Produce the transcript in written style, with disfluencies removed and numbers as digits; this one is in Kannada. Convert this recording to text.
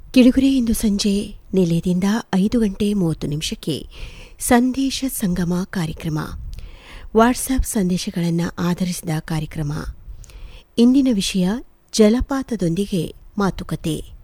ಕಿಡುಗುರೆ ಇಂದು ಸಂಜೆ ನಿಲಯದಿಂದ 5:30 ಸಂದೇಶ ಸಂಗಮ ಕಾರ್ಯಕ್ರಮ, ವಾಟ್ಸ್ಆಪ್ ಸಂದೇಶಗಳನ್ನು ಆಧರಿಸಿದ ಕಾರ್ಯಕ್ರಮ. ಇಂದಿನ ವಿಷಯ ಜಲಪಾತದೊಂದಿಗೆ ಮಾತುಕತೆ.